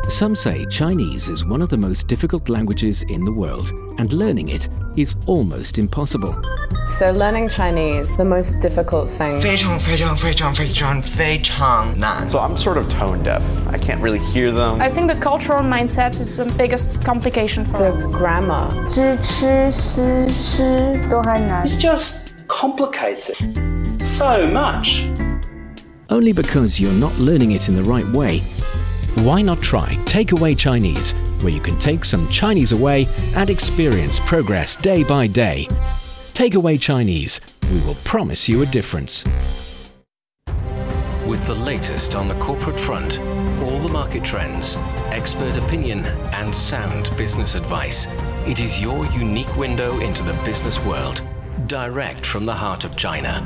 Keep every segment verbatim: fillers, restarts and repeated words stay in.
Some say Chinese is one of the most difficult languages in the world, and learning it is almost impossible. So learning Chinese, the most difficult thing. 非常非常非常非常非常难. So I'm sort of tone deaf. I can't really hear them. I think the cultural mindset is the biggest complication for The us. grammar. 知吃思吃都很难. It's just complicated so much. Only because you're not learning it in the right way. Why not try Takeaway Chinese, where you can take some Chinese away and experience progress day by day. Takeaway Chinese, we will promise you a difference. With the latest on the corporate front, all the market trends, expert opinion, and sound business advice, it is your unique window into the business world, direct from the heart of China.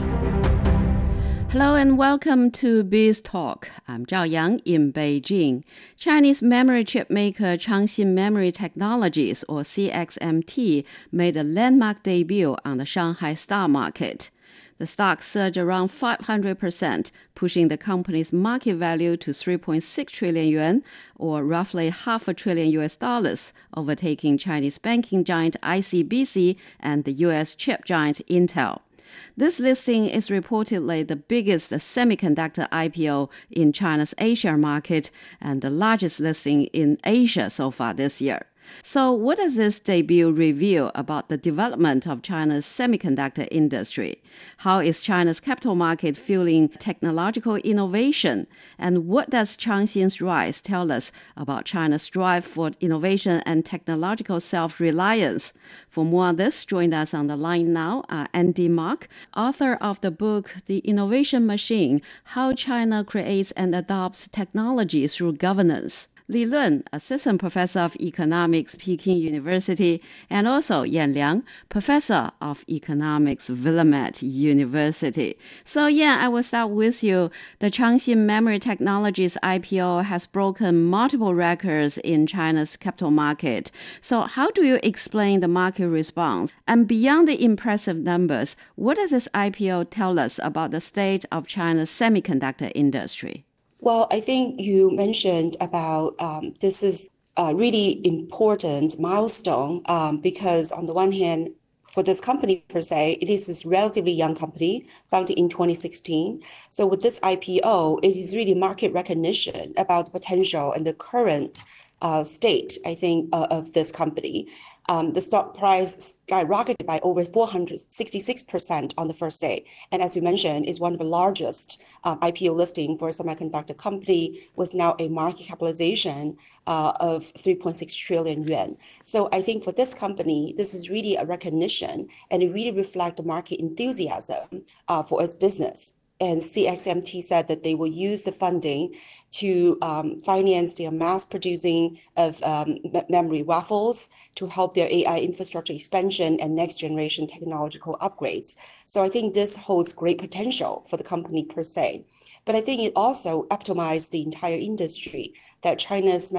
Hello and welcome to Biz Talk. I'm Zhao Yang in Beijing. Chinese memory chip maker Changxin Memory Technologies, or C X M T, made a landmark debut on the Shanghai stock market. The stock surged around five hundred percent, pushing the company's market value to three point six trillion yuan, or roughly half a trillion U S dollars, overtaking Chinese banking giant I C B C and the U S chip giant Intel. This listing is reportedly the biggest semiconductor I P O in China's Asia market and the largest listing in Asia so far this year. So what does this debut reveal about the development of China's semiconductor industry? How is China's capital market fueling technological innovation? And what does Changxin's rise tell us about China's drive for innovation and technological self-reliance? For more on this, join us on the line now are Andy Mark, author of the book The Innovation Machine: How China Creates and Adopts Technology Through Governance; Li Lun, Assistant Professor of Economics, Peking University, and also Yan Liang, Professor of Economics, Willamette University. So Yan, I will start with you. The Changxin Memory Technologies I P O has broken multiple records in China's capital market. So how do you explain the market response? And beyond the impressive numbers, what does this I P O tell us about the state of China's semiconductor industry? Well, I think you mentioned about um, this is a really important milestone um, because on the one hand, for this company per se, it is this relatively young company founded in twenty sixteen. So with this I P O, it is really market recognition about the potential and the current uh, state, I think, uh, of this company. Um, the stock price skyrocketed by over four hundred sixty-six percent on the first day. And as you mentioned, is one of the largest uh, I P O listing for a semiconductor company, with now a market capitalization uh, of three point six trillion yuan. So I think for this company, this is really a recognition, and it really reflects the market enthusiasm uh, for its business. And C X M T said that they will use the funding to um, finance their mass producing of um, memory waffles to help their A I infrastructure expansion and next generation technological upgrades. So I think this holds great potential for the company per se. But I think it also optimized the entire industry, that China's